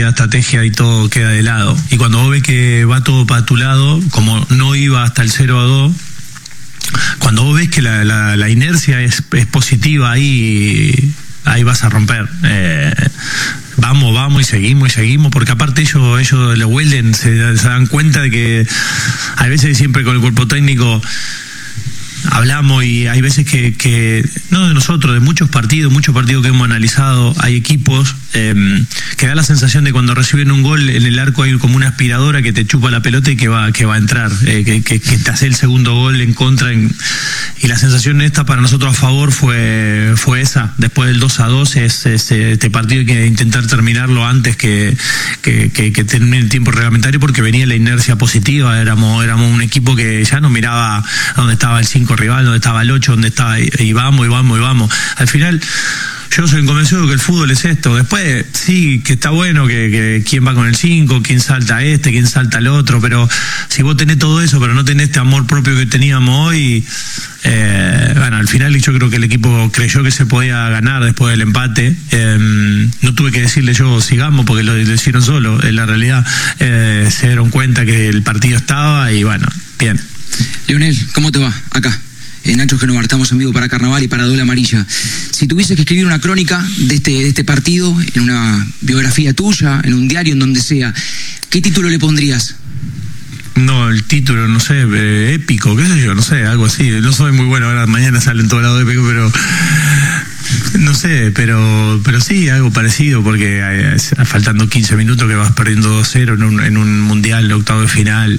táctica, estrategia y todo queda de lado. Y cuando vos ves que va todo para tu lado, como no iba hasta el 0-2, cuando vos ves que la inercia es positiva, ahí vas a romper. Vamos y seguimos, porque aparte ellos lo huelen, se dan cuenta de que hay veces que siempre con el cuerpo técnico hablamos, y hay veces que no de nosotros, de muchos partidos que hemos analizado, hay equipos que da la sensación de cuando reciben un gol en el arco hay como una aspiradora que te chupa la pelota y que va a entrar, que te hace el segundo gol en contra, y la sensación esta para nosotros a favor fue esa. Después del 2-2 es este partido hay que intentar terminarlo antes que termine el tiempo reglamentario, porque venía la inercia positiva, éramos un equipo que ya no miraba a dónde estaba el 5 rival, dónde estaba el 8, dónde estaba, y vamos. Al final yo soy convencido de que el fútbol es esto. Después sí, que está bueno que quién va con el 5, quién salta quién salta el otro, pero si vos tenés todo eso pero no tenés este amor propio que teníamos hoy, bueno, al final yo creo que el equipo creyó que se podía ganar después del empate. No tuve que decirle yo sigamos, porque lo hicieron solo. En la realidad se dieron cuenta que el partido estaba, y bueno, bien. Lionel, ¿cómo te va? Acá, en Nacho Genovar, estamos en vivo para Carnaval y para Doble Amarilla. Si tuvieses que escribir una crónica de este partido, en una biografía tuya, en un diario, en donde sea, ¿qué título le pondrías? No, el título, no sé, épico, qué sé yo, no sé, algo así. No soy muy bueno, ahora mañana sale en todo lado épico, pero no sé, pero sí, algo parecido, porque faltando 15 minutos que vas perdiendo 2-0 en un mundial, octavo de final.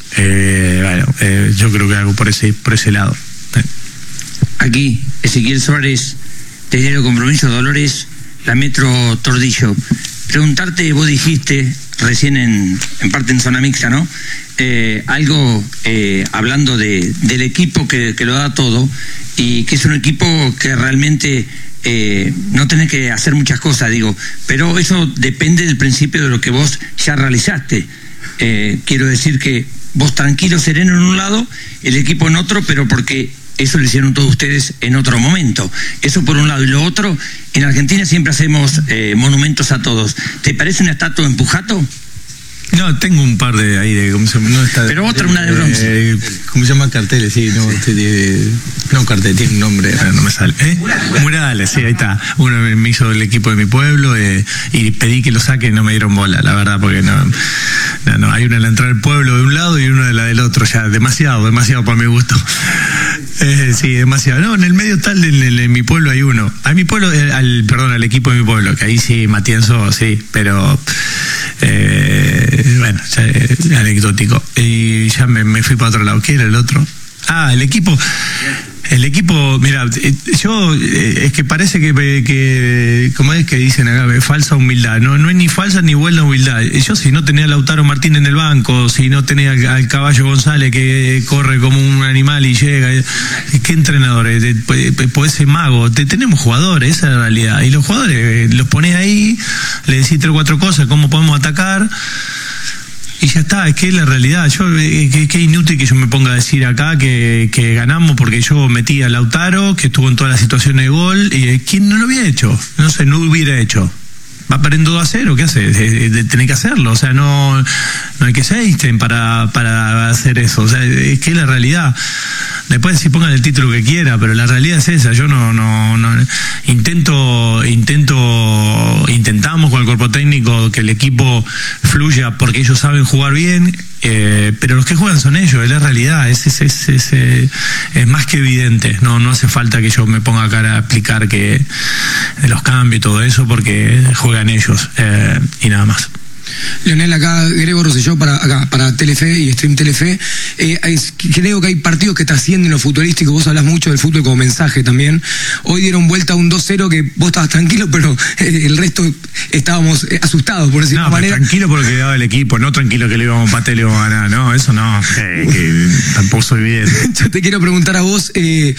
Yo creo que algo por ese lado. Aquí, Ezequiel Suárez, de Diario Compromiso, Dolores, la Metro Tordillo. Preguntarte, vos dijiste recién en parte en zona mixta, ¿no? Algo hablando del equipo que lo da todo, y que es un equipo que realmente no tenés que hacer muchas cosas, digo, pero eso depende del principio de lo que vos ya realizaste. Quiero decir que vos tranquilo, sereno en un lado, el equipo en otro, pero porque eso lo hicieron todos ustedes en otro momento. Eso por un lado. Y lo otro, en Argentina siempre hacemos monumentos a todos. ¿Te parece una estatua en Pujato? No, tengo un par de ahí de, ¿cómo se llama? No, está, pero otra, una de bronce. ¿Cómo se llama? Carteles, sí, no, no cartel, tiene un nombre, no me sale. Murales, sí, ahí está. Uno me hizo el equipo de mi pueblo, y pedí que lo saquen, no me dieron bola, la verdad, porque no, hay una en la entrada del pueblo de un lado y una de la del otro, ya demasiado para mi gusto. Sí, demasiado. No, en el medio tal, en mi pueblo hay uno. A mi pueblo, al equipo de mi pueblo, que ahí sí, Matienzo, sí, pero bueno, ya, anecdótico. Y ya me fui para otro lado. ¿Qué era el otro? El equipo, mira, yo es que parece que ¿cómo es que dicen acá? Falsa humildad. No es ni falsa ni buena humildad. Yo, si no tenía a Lautaro Martín en el banco, si no tenía al Caballo González que corre como un animal y llega, ¿qué entrenadores? Podés ser mago. Tenemos jugadores, esa es la realidad. Y los jugadores los ponés ahí, le decís 3 o 4 cosas, cómo podemos atacar, y ya está. Es que es la realidad. Que inútil que yo me ponga a decir acá que ganamos porque yo metí a Lautaro, que estuvo en todas las situaciones de gol, y ¿quién no lo había hecho? No hubiera hecho. Va perdiendo 2-0, ¿qué hace? Tenés que hacerlo. O sea, no hay que ser Einstein para hacer eso. O sea, es que es la realidad. Después sí pongan el título que quiera, pero la realidad es esa. Yo intentamos con el cuerpo técnico que el equipo fluya, porque ellos saben jugar bien, pero los que juegan son ellos, es la realidad, es más que evidente. No hace falta que yo me ponga acá a explicar que de los cambios y todo eso, porque juegan ellos, y nada más. Lionel, acá Grego Rosselló para Telefe y Stream Telefe. Creo que hay partidos que trascienden lo futbolístico. Vos hablas mucho del fútbol como mensaje también. Hoy dieron vuelta a un 2-0 que vos estabas tranquilo, pero el resto estábamos asustados, por decirlo de manera. Tranquilo porque quedaba el equipo, no tranquilo que le íbamos a empatar y le íbamos a ganar. No, eso no, que tampoco soy bien. Yo te quiero preguntar a vos,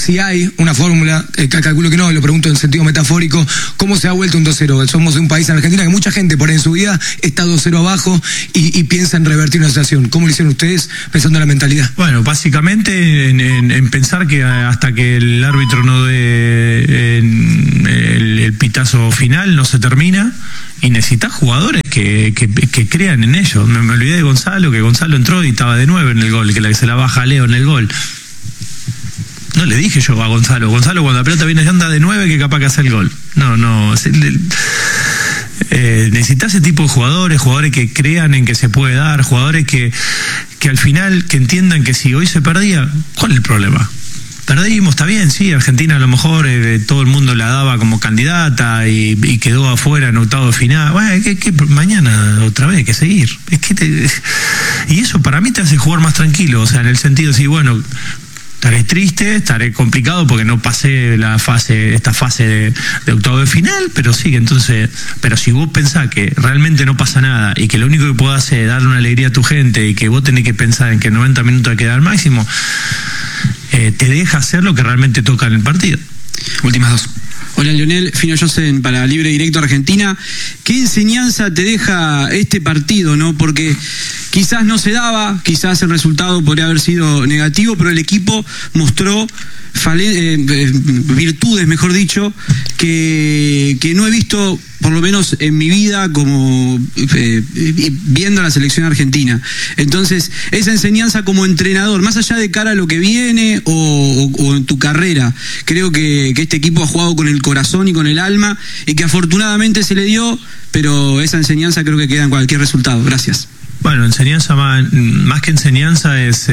si hay una fórmula, calculo que no, lo pregunto en sentido metafórico, ¿cómo se ha vuelto un 2-0? Somos un país en Argentina que mucha gente por ahí en su vida está 2-0 abajo y piensa en revertir una situación. ¿Cómo lo hicieron ustedes pensando en la mentalidad? Bueno, básicamente en pensar que hasta que el árbitro no dé el pitazo final no se termina, y necesitas jugadores que crean en ello. Me olvidé de Gonzalo, que Gonzalo entró y estaba de 9 en el gol, que se la baja a Leo en el gol. No le dije yo a Gonzalo, cuando la pelota viene anda de 9 que capaz que hace el gol. No. Necesitas ese tipo de jugadores que crean en que se puede dar, jugadores que al final que entiendan que si hoy se perdía, ¿cuál es el problema? Perdimos, está bien, sí, Argentina a lo mejor todo el mundo la daba como candidata y quedó afuera en octavo de final. Bueno, que mañana otra vez hay que seguir. Y eso para mí te hace jugar más tranquilo, o sea, en el sentido de decir, bueno, estaré triste, estaré complicado porque no pasé esta fase de octavo de final, pero sí, entonces, pero si vos pensás que realmente no pasa nada y que lo único que podés hacer es darle una alegría a tu gente y que vos tenés que pensar en que 90 minutos hay que dar al máximo, te deja hacer lo que realmente toca en el partido. Últimas dos. Hola Lionel, Fino Josen para Libre Directo Argentina. ¿Qué enseñanza te deja este partido, no? Porque quizás no se daba, quizás el resultado podría haber sido negativo, pero el equipo mostró virtudes, mejor dicho, que no he visto, por lo menos en mi vida, como viendo la selección argentina. Entonces, esa enseñanza como entrenador, más allá de cara a lo que viene o en tu carrera, creo que este equipo ha jugado con el corazón y con el alma y que afortunadamente se le dio, pero esa enseñanza creo que queda en cualquier resultado. Gracias. Bueno, enseñanza más que enseñanza es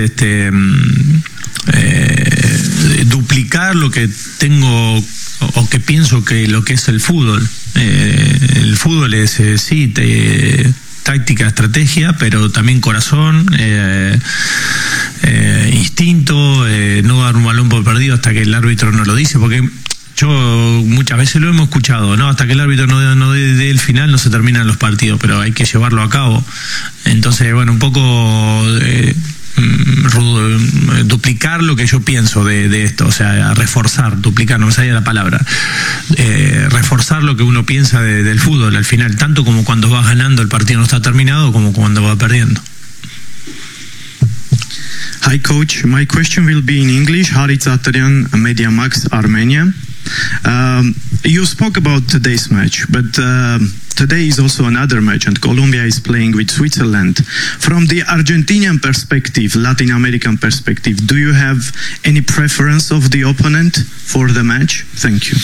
duplicar lo que tengo o que pienso que lo que es el fútbol. El fútbol es sí, táctica, estrategia, pero también corazón, instinto, no dar un balón por perdido hasta que el árbitro no lo dice, porque yo muchas veces lo hemos escuchado, ¿no? Hasta que el árbitro no dé el final no se terminan los partidos, pero hay que llevarlo a cabo. Entonces, bueno, un poco duplicar lo que yo pienso de esto, o sea, reforzar, duplicar, no me salía la palabra, reforzar lo que uno piensa del fútbol al final, tanto como cuando vas ganando el partido no está terminado, como cuando vas perdiendo. Hi coach, my question will be in English. Harit Zataryan, MediaMax, Armenia. You spoke about today's match, but today is also another match, and Colombia is playing with Switzerland. From the Argentinian perspective, Latin American perspective, do you have any preference of the opponent for the match? Thank you.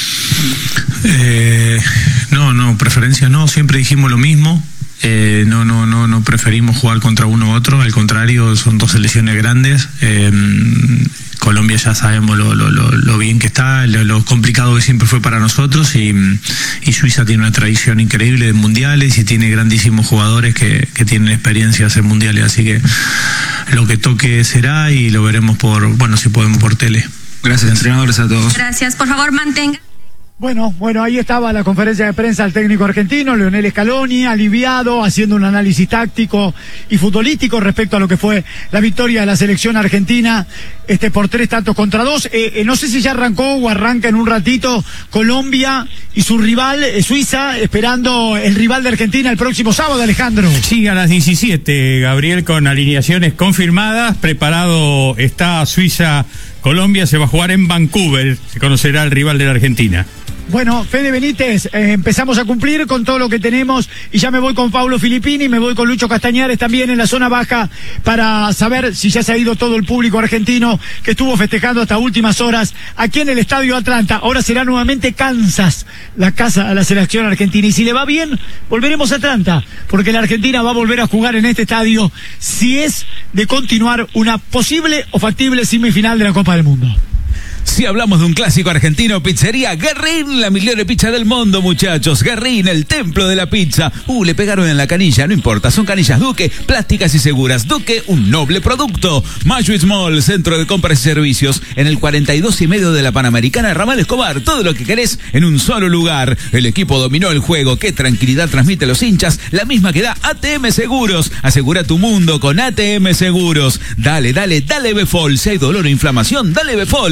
No, preferencia no, siempre dijimos lo mismo. No preferimos jugar contra uno u otro, al contrario, son dos selecciones grandes. Colombia ya sabemos lo bien que está, lo complicado que siempre fue para nosotros, y Suiza tiene una tradición increíble de mundiales y tiene grandísimos jugadores que tienen experiencias en mundiales, así que lo que toque será y lo veremos si podemos por tele. Gracias, entrenadores, a todos. Gracias, por favor mantenga. Bueno, ahí estaba la conferencia de prensa del técnico argentino, Lionel Scaloni, aliviado, haciendo un análisis táctico y futbolístico respecto a lo que fue la victoria de la selección argentina por 3-2. No sé si ya arrancó o arranca en un ratito Colombia y su rival, Suiza, esperando el rival de Argentina el próximo sábado, Alejandro. Sí, a las 17, Gabriel, con alineaciones confirmadas, preparado está Suiza. Colombia se va a jugar en Vancouver, se conocerá el rival de la Argentina. Bueno, Fede Benítez, empezamos a cumplir con todo lo que tenemos y ya me voy con Paulo Filippini, me voy con Lucho Castañares también en la zona baja para saber si ya se ha ido todo el público argentino que estuvo festejando hasta últimas horas aquí en el Estadio Atlanta. Ahora será nuevamente Kansas la casa a la selección argentina y si le va bien, volveremos a Atlanta, porque la Argentina va a volver a jugar en este estadio si es de continuar una posible o factible semifinal de la Copa del Mundo. Si hablamos de un clásico argentino, Pizzería Guerrín, la mejor pizza del mundo, muchachos. Guerrín, el templo de la pizza. Le pegaron en la canilla, no importa, son canillas Duque, plásticas y seguras. Duque, un noble producto. Majuis Mall, centro de compras y servicios, en el 42,5 de la Panamericana, Ramal Escobar. Todo lo que querés en un solo lugar. El equipo dominó el juego. Qué tranquilidad transmite a los hinchas, la misma que da ATM Seguros. Asegura tu mundo con ATM Seguros. Dale Befol. Si hay dolor o inflamación, dale Befol.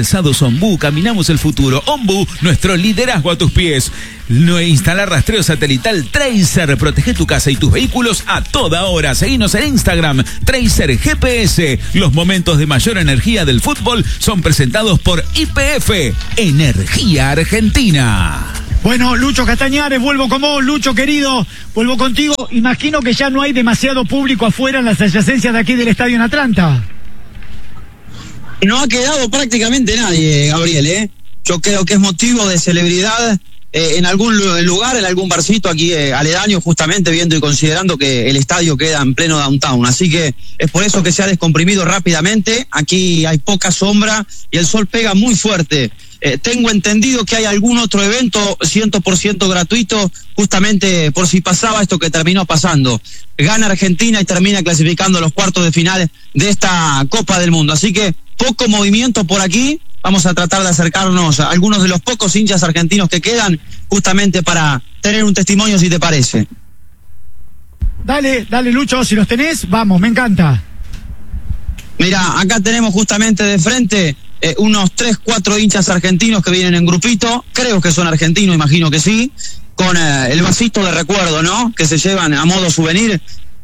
Calzados Ombú, caminamos el futuro. Ombú, nuestro liderazgo a tus pies. Instalar rastreo satelital Tracer. Protege tu casa y tus vehículos a toda hora. Seguinos en Instagram, Tracer GPS. Los momentos de mayor energía del fútbol son presentados por YPF, Energía Argentina. Bueno, Lucho Castañares, vuelvo con vos, Lucho querido, vuelvo contigo. Imagino que ya no hay demasiado público afuera en las adyacencias de aquí del estadio en Atlanta. No ha quedado prácticamente nadie, Gabriel, Yo creo que es motivo de celebridad en algún lugar, en algún barcito aquí aledaño, justamente viendo y considerando que el estadio queda en pleno downtown. Así que es por eso que se ha descomprimido rápidamente. Aquí hay poca sombra y el sol pega muy fuerte. Tengo entendido que hay algún otro evento 100% gratuito, justamente por si pasaba esto que terminó pasando. Gana Argentina y termina clasificando a los cuartos de final de esta Copa del Mundo. Así que poco movimiento por aquí. Vamos a tratar de acercarnos a algunos de los pocos hinchas argentinos que quedan, justamente para tener un testimonio, si te parece. Dale, Lucho, si los tenés, vamos, me encanta. Mira, acá tenemos justamente de frente unos 3-4 hinchas argentinos que vienen en grupito, creo que son argentinos, imagino que sí, con el vasito de recuerdo, ¿no?, que se llevan a modo souvenir.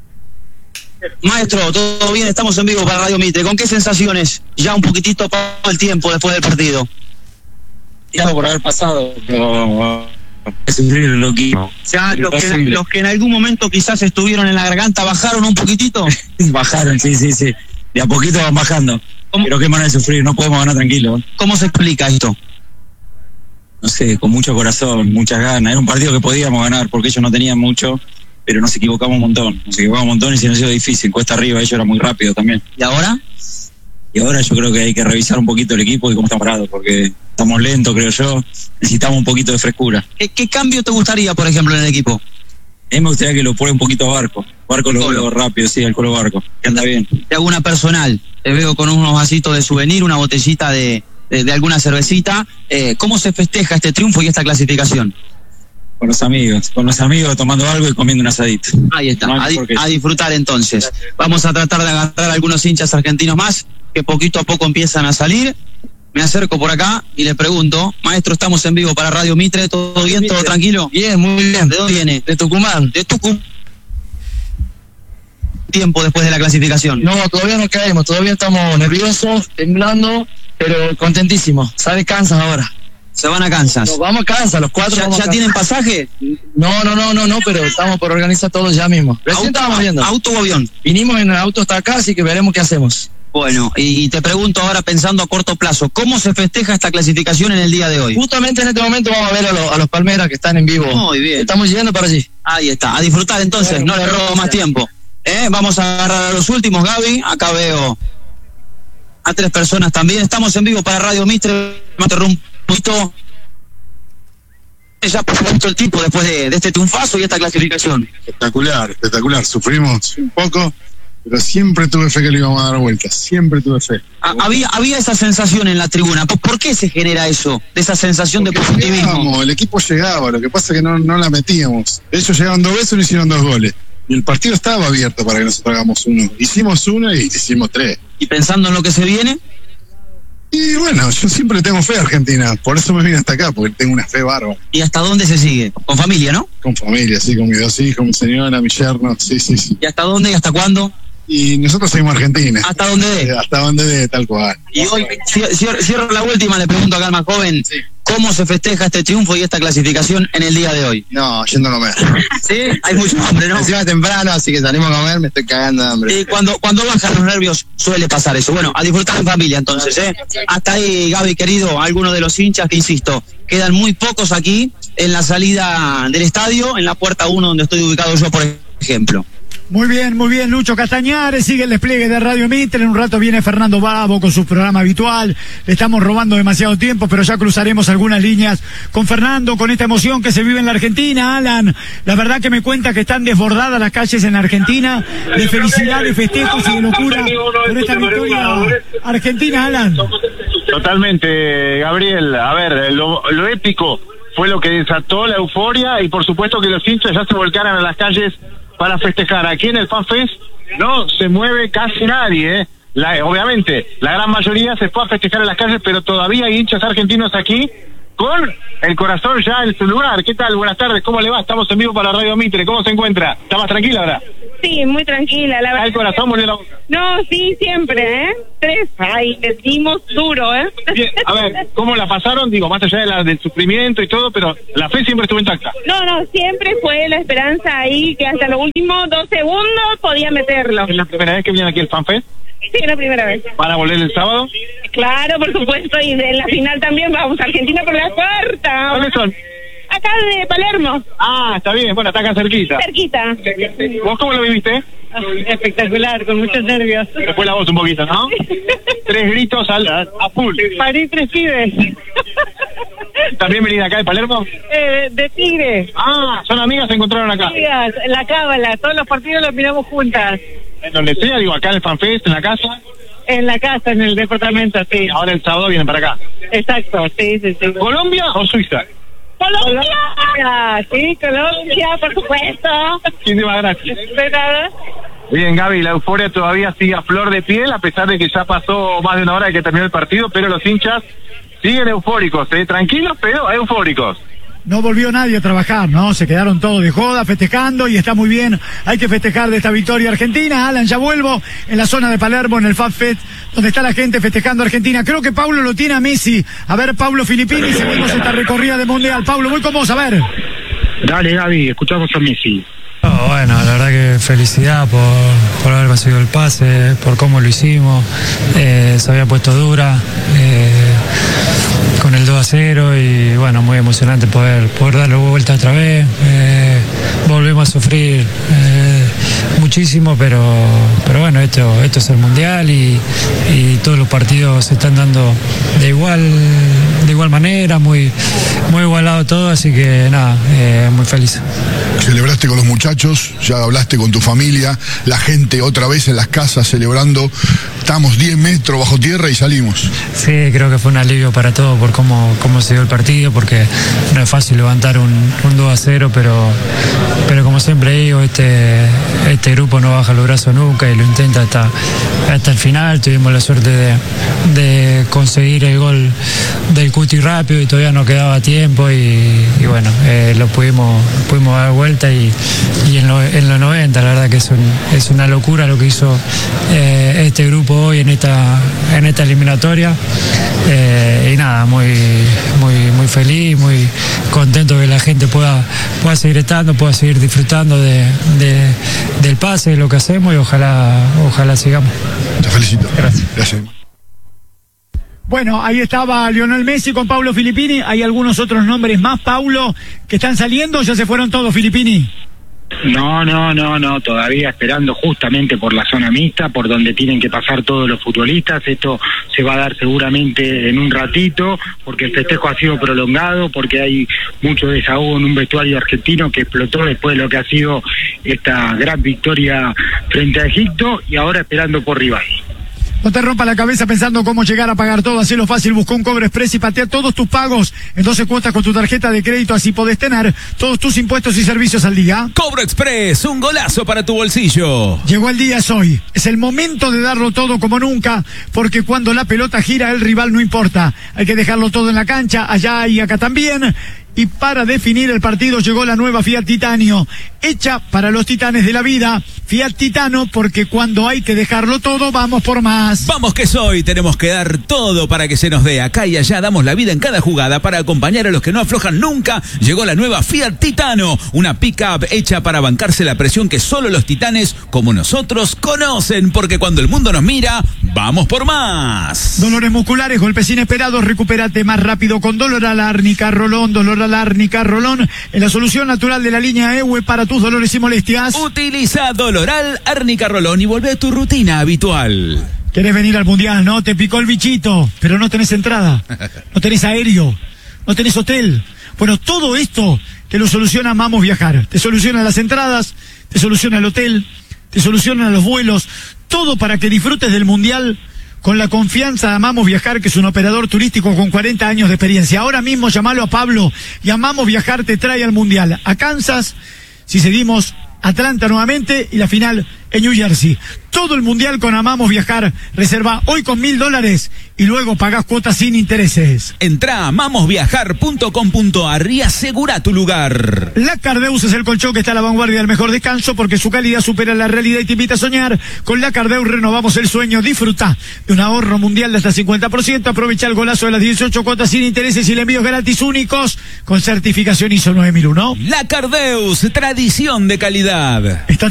Maestro, todo bien, estamos en vivo para Radio Mitre. ¿Con qué sensaciones? Ya un poquitito pasado el tiempo después del partido. Ya por haber pasado, pero es sufrir lo que... O sea, los que en algún momento quizás estuvieron en la garganta, ¿bajaron un poquitito? Bajaron, sí. De a poquito van bajando. Pero qué manera de sufrir, no podemos ganar tranquilo. ¿Cómo se explica esto? No sé, con mucho corazón, muchas ganas. Era un partido que podíamos ganar porque ellos no tenían mucho, pero nos equivocamos un montón. Y se nos hizo difícil. Cuesta arriba, ellos era muy rápido también. ¿Y ahora? Y ahora yo creo que hay que revisar un poquito el equipo y cómo está parado, porque estamos lentos, creo yo. Necesitamos un poquito de frescura. ¿Qué cambio te gustaría, por ejemplo, en el equipo? A mí me gustaría que lo pruebe un poquito a Barco. Barco lo veo rápido, sí, al Colo Barco. Que anda bien. Te hago una personal. Te veo con unos vasitos de souvenir, una botellita de alguna cervecita. ¿Cómo se festeja este triunfo y esta clasificación? Con los amigos tomando algo y comiendo un asadito. Ahí está, a disfrutar entonces. Vamos a tratar de agarrar a algunos hinchas argentinos más que poquito a poco empiezan a salir. Me acerco por acá y le pregunto, maestro, estamos en vivo para Radio Mitre, ¿todo bien, todo tranquilo? Bien, muy bien. ¿De dónde viene? De Tucumán. De Tucumán. ¿Tiempo después de la clasificación? No, todavía no caemos, todavía estamos nerviosos, temblando, pero contentísimos. ¿Sabes? Kansas ahora. Se van a Kansas. Nos vamos a Kansas, los cuatro. ¿Ya tienen pasaje? No, pero estamos por organizar todo ya mismo. Recién estábamos viendo. ¿Auto o avión? Vinimos en el auto hasta acá, así que veremos qué hacemos. Bueno, y te pregunto ahora, pensando a corto plazo, ¿cómo se festeja esta clasificación en el día de hoy? Justamente en este momento vamos a ver a los Palmeras que están en vivo. Muy bien. Estamos yendo para allí. Ahí está, a disfrutar entonces, bueno, no le robo más tiempo. Vamos a agarrar a los últimos, Gaby. Acá veo a 3 personas también. Estamos en vivo para Radio Mitre. Me interrumpo un poquito. Ya por supuesto el tipo después de este triunfazo y esta clasificación. Espectacular. Sufrimos un poco, pero siempre tuve fe que le íbamos a dar vueltas. Siempre tuve fe. Había esa sensación en la tribuna. ¿Por qué se genera eso? De esa sensación de positivismo. El equipo llegaba, lo que pasa es que no la metíamos. Ellos llegaron 2 veces y no hicieron 2 goles. Y el partido estaba abierto para que nosotros hagamos uno. Hicimos uno y hicimos 3. ¿Y pensando en lo que se viene? Y bueno, yo siempre tengo fe a Argentina, por eso me vine hasta acá, porque tengo una fe bárbara. ¿Y hasta dónde se sigue? ¿Con familia, no? Con familia, sí, con mis 2 hijos, mi señora, mi yerno, sí. ¿Y hasta dónde y hasta cuándo? Y nosotros seguimos Argentina. ¿Hasta dónde dé? Hasta dónde dé, tal cual. Y hoy, cierro la última, le pregunto acá al más joven, sí. ¿Cómo se festeja este triunfo y esta clasificación en el día de hoy? No, yendo a comer. ¿Sí? Hay mucho hambre, ¿no? Encima temprano, así que salimos a comer, me estoy cagando de hambre. Y cuando bajan los nervios suele pasar eso. Bueno, a disfrutar en familia entonces, Hasta ahí, Gaby, querido, algunos de los hinchas que, insisto, quedan muy pocos aquí en la salida del estadio, en la puerta 1 donde estoy ubicado yo, por ejemplo. Muy bien, Lucho Castañares, sigue el despliegue de Radio Mitre, en un rato viene Fernando Babo con su programa habitual, le estamos robando demasiado tiempo, pero ya cruzaremos algunas líneas con Fernando, con esta emoción que se vive en la Argentina. Alan, la verdad que me cuenta que están desbordadas las calles en la Argentina, de felicidad, de festejos y de locura por esta victoria argentina, Alan. Totalmente, Gabriel, a ver, lo épico fue lo que desató la euforia y por supuesto que los hinchas ya se volcaran a las calles para festejar. Aquí en el FanFest no se mueve casi nadie, obviamente, la gran mayoría se fue a festejar en las calles, pero todavía hay hinchas argentinos aquí con el corazón ya en su lugar. ¿Qué tal? Buenas tardes, ¿cómo le va? Estamos en vivo para Radio Mitre, ¿cómo se encuentra? ¿Está más tranquila ahora? Sí, muy tranquila, la verdad. ¿El corazón volvió la boca? No, sí, siempre, ¿eh? 3, ay, decimos duro, ¿eh? Bien, a ver, ¿cómo la pasaron? Digo, más allá del sufrimiento y todo, pero la fe siempre estuvo intacta. No, siempre fue la esperanza ahí que hasta los últimos 2 segundos podía meterlo. ¿Es la primera vez que vienen aquí al FanFest? Sí, es la primera vez. ¿Van a volver el sábado? Claro, por supuesto, y en la final también vamos a Argentina por la cuarta. ¿Cuáles son? Acá de Palermo. Ah, está bien, bueno, está acá cerquita. Cerquita. ¿Vos cómo lo viviste? Espectacular, con muchos nervios. Se fue la voz un poquito, ¿no? 3 gritos a full. Parí 3 pibes. ¿También venís de acá de Palermo? De Tigre. Ah, son amigas, se encontraron acá. Amigas, en la cábala, todos los partidos los miramos juntas. ¿En donde sea? Digo, acá en el FanFest, en la casa. En la casa, en el departamento, sí. Ahora el sábado vienen para acá. Exacto, sí. ¿Colombia o Suiza? ¡Colombia! Sí, Colombia, por supuesto. Muchísimas gracias. De nada. Bien, Gaby, la euforia todavía sigue a flor de piel, a pesar de que ya pasó más de una hora de que terminó el partido, pero los hinchas siguen eufóricos, tranquilos, pero eufóricos. No volvió nadie a trabajar, ¿no? Se quedaron todos de joda festejando y está muy bien. Hay que festejar de esta victoria argentina. Alan, ya vuelvo en la zona de Palermo, en el FanFest, donde está la gente festejando a Argentina. Creo que Paulo lo tiene a Messi. A ver, Paulo Filippini, seguimos esta recorrida de Mundial. Paulo, voy con vos, a ver. Dale, Gaby, escuchamos a Messi. Oh, bueno, la verdad que felicidad por haber conseguido el pase, por cómo lo hicimos. Se había puesto dura con el 2-0 y bueno, muy emocionante poder darle vuelta otra vez. Volvemos a sufrir muchísimo, pero bueno, esto es el Mundial y todos los partidos se están dando de igual manera, muy igualado todo, así que nada, muy feliz. Celebraste con los muchachos, ya hablaste con tu familia, la gente otra vez en las casas celebrando. Estamos 10 metros bajo tierra y salimos. Sí, creo que fue un alivio para todos por cómo se dio el partido, porque no es fácil levantar un 2-0, pero como siempre digo, este grupo no baja los brazos nunca y lo intenta hasta el final. Tuvimos la suerte de conseguir el gol del Cuti rápido y todavía no quedaba tiempo y bueno, lo pudimos dar vuelta y en los 90, la verdad que es una locura lo que hizo este grupo hoy en esta eliminatoria, y nada, muy feliz, muy contento que la gente pueda seguir estando, pueda seguir disfrutando del pase, de lo que hacemos y ojalá sigamos. Te felicito. Gracias. Bueno, ahí estaba Lionel Messi con Paulo Filippini. Hay algunos otros nombres más, Paulo, que están saliendo. ¿Ya se fueron todos, Filippini? No, todavía esperando justamente por la zona mixta, por donde tienen que pasar todos los futbolistas. Esto se va a dar seguramente en un ratito, porque el festejo ha sido prolongado, porque hay mucho desahogo en un vestuario argentino que explotó después de lo que ha sido esta gran victoria frente a Egipto, y ahora esperando por rival. No te rompa la cabeza pensando cómo llegar a pagar todo. Hacelo fácil, busca un Cobro Express y patea todos tus pagos en 12 cuotas con tu tarjeta de crédito. Así podés tener todos tus impuestos y servicios al día. Cobro Express, un golazo para tu bolsillo. Llegó el día, es hoy. Es el momento de darlo todo como nunca, porque cuando la pelota gira, el rival no importa. Hay que dejarlo todo en la cancha, allá y acá también. Y para definir el partido llegó la nueva Fiat Titanio, hecha para los titanes de la vida. Fiat Titano, porque cuando hay que dejarlo todo, vamos por más. Vamos que soy, tenemos que dar todo para que se nos dé. Acá y allá damos la vida en cada jugada para acompañar a los que no aflojan nunca. Llegó la nueva Fiat Titano, una pick-up hecha para bancarse la presión que solo los titanes como nosotros conocen, porque cuando el mundo nos mira, vamos por más. Dolores musculares, golpes inesperados, recupérate más rápido con Doloral Árnica Rolón. Doloral Árnica Rolón es la solución natural de la línea EWE para tus dolores y molestias. Utiliza Doloral Árnica Rolón y vuelve a tu rutina habitual. ¿Querés venir al Mundial, no? Te picó el bichito, pero no tenés entrada, no tenés aéreo, no tenés hotel. Bueno, todo esto te lo soluciona Mamos Viajar. Te soluciona las entradas, te soluciona el hotel, te soluciona los vuelos, todo para que disfrutes del Mundial con la confianza de Amamos Viajar, que es un operador turístico con 40 años de experiencia. Ahora mismo llamalo a Pablo y Amamos Viajar te trae al Mundial. A Kansas, si seguimos, Atlanta nuevamente y la final en New Jersey. Todo el mundial con Amamos Viajar. Reserva hoy con $1.000 y luego pagás cuotas sin intereses. Entrá a amamosviajar.com.ar y asegura tu lugar. La Cardeus es el colchón que está a la vanguardia del mejor descanso porque su calidad supera la realidad y te invita a soñar. Con la Cardeus renovamos el sueño. Disfruta de un ahorro mundial de hasta 50%. Aprovecha el golazo de las 18 cuotas sin intereses y envíos gratis únicos con certificación ISO 9001. La Cardeus, tradición de calidad.